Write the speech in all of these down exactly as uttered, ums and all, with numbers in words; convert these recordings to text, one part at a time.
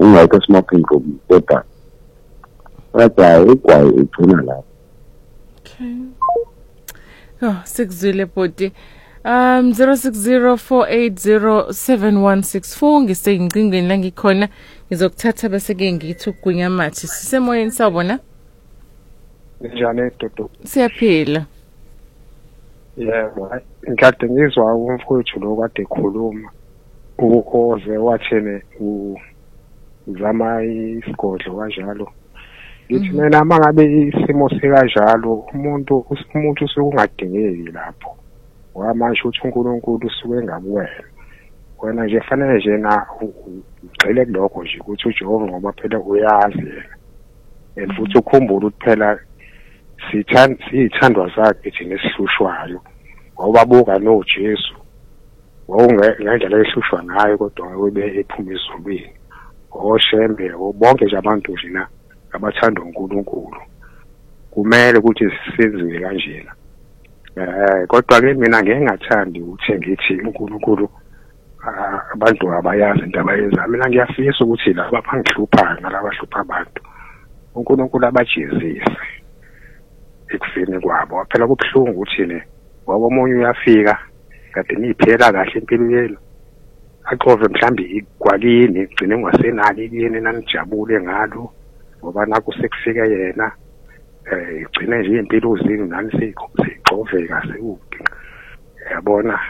ungekho smoking room kodwa kodwa igwayi igcina lapho. Okay. Oh, sikuzwile body. Um zero six zero four eight zero seven one six four ngisengqingweni la ngikhona ngizokuthatha bese ke ngithi ugwinya mathi sisemoyeni sawubona. Njani Dodo? Siyaphila. Yebo, ngikade ngizwa umfowethu lo kade ekhuluma ukuze wathene uzama isigodlo kanjalo. Ngithi mina mangabe isimo sikanjalo umuntu umuntu usukungadingeki lapho. Wamanje uthi uNkulunkulu usuke ngabuwena. Wena nje fanele nje na ugxile kulokho nje ukuthi uJehova ngoba phela uyazi yena. And futhi ukhumbula ukuthi phela sithanda sithandwa zakhe thina esihlushwayo. Ngoba buka no Jesu. Wawungendlela ehlushwa ngayo kodwa webe ephuma ezulwini. Oshembe bonke nje abantu nje na abathanda uNkulunkulu. Kumele ukuthi sisenziwe kanjena. Eh kodwa ke mina ngeke ngathandi ukuthi ngithi uNkulunkulu abantu abayazi into abayenza. Mina ngiyafisa ukuthi laba bangihlupha nalaba hlupha abantu uNkulunkulu abajezise ekufeni kwabo. Phela kubhlungu ukuthi ne ngoba omunye uyafika kade niphela kahle impilo yenu aqove mhlambi igwakini igcine ngasenali yini nanijabule ngalo ngoba naku sekufika yena eh igcine nje impilo zenu nani seyixoveka sekude yabona.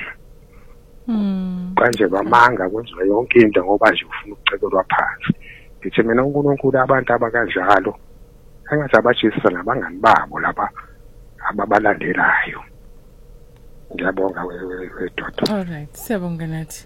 Mm. Kanje bamanga kwenziwa yonke into ngoba nje ufuna ukucekelwa phansi. Ngithi mina uNkulunkulu abantu abakanjalo angathi abajisa nabangani babo laba ababalandelayo. Ngiyabonga wewe Dodo. All right, siyabonga nathi.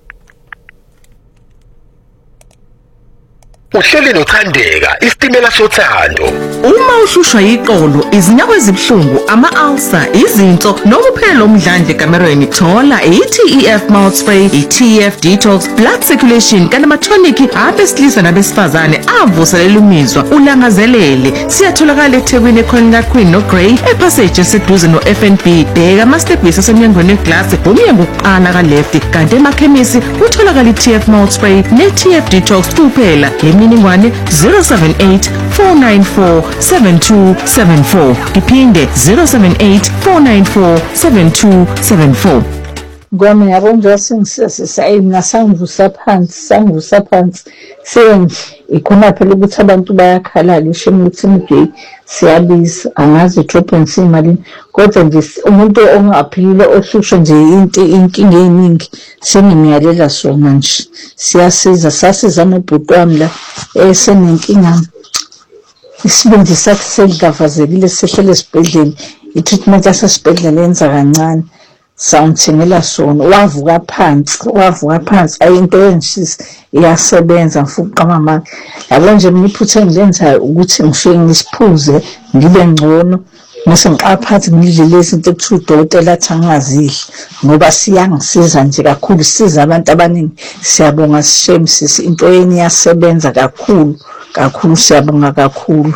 Uhleli nothandeka isitimela sothando. Uma ushushwa iqolo, izinyawo ezibhlungu, ama-ulcer, izinso noma uphela umdlandle kamerweni, thola i-T E F mouth spray, i-T E F detox, blood circulation kanti ama-tonic abesilisa nabesifazane avuselela umizwa ulangazelele. Siyatholakala eThekwini ekhona kaQueen noGrey epassage eseduze no-F N B. Bheka ama-stebhisi asemnyangweni weglasi umnyango wokuqala ka-left kanti emakhemisi utholakala i-T F mouth spray ne-T F detox kuphela. Imininingwane zero seven eight four nine four seven two seven four iphinde zero seven eight four nine four seven two seven four. Gwami yabo nje singisesisayi mina sangivusa phansi sangivusa phansi senje ikhona phela ukuthi abantu bayakhala lisho ukuthi ngigay siyabiza angazi drop and see imali kodwa nje umuntu ongaphilile ohlushwe nje into inkinga eziningi sengimiyalela sona nje siyasiza sasiza nobhuti wami la esenenkinga isibindi sakhe selingavazekile sehlele esibhedlela i-treatment yasesibhedlela yenza kancane sawumthengela sona wavuka phansi wavuka phansi ayinto yenshisa iyasebenza mfuqa mama yabo nje mina iphuthe ngilenzayo ukuthi ngifike ngisiphuze ngibe ngcono mase ngiqaphathi ngidlile izinto ekuthiwa udokotela athi angazidli ngoba siyangisiza nje kakhulu siza abantu abaningi siyabonga sishemsisi into yeni iyasebenza kakhulu kakhulu siyabonga kakhulu.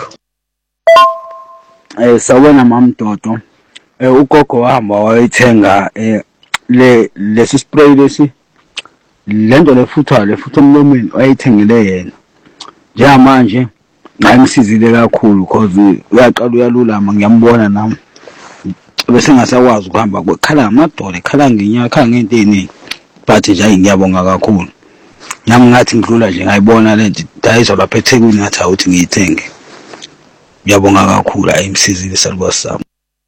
Eh sawona mamdodo eh ugogo wahamba wayithenga eh le lesi spray lesi lento lefuthwa lefutha emlomeni wayithengele yena njengamanje ngayimsizile kakhulu because uyaqala uyalulama ngiyambona nami bese ngasakwazi ukuhamba kwekhala ngamadolo ekhala ngenyaka khala ngento eziningi but nje ngiyabonga kakhulu nami ngathi ngidlula nje ngayibona lento dayizwa lapha eThekwini ngathi awuthi ngiyithenge ngiyabonga kakhulu ayimsizile salibona sami.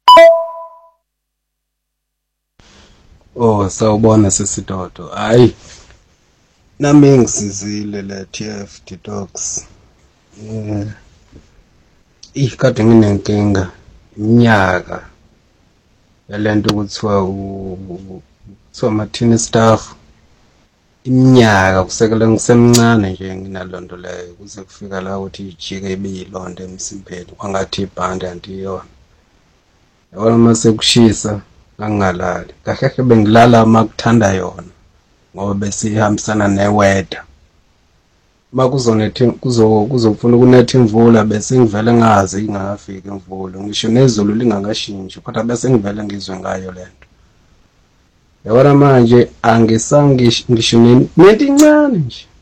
Oh sawubona sesidodo hayi nami ngisizile le T F detox eh ikade nginenkinga iminyaka yalento ukuthiwa u so Martin staff iminyaka kusekela ngisemncane nje nginalonto leyo kuze kufika la ukuthi ijike ibiyilonto emsimpeni kwangathi ibhande antiyona yabona mase kushisa ngangalali kahle bengilala makuthanda yona ngoba bese ihambisana neweather makuzonethe kuzo kuzofuna kunethe imvula bese ngivele ngazi ingakafiki imvula ngisho nezulu lingakashintshi kodwa bese ngivele ngizwe ngayo lento yabona manje angisangisho nento incane nje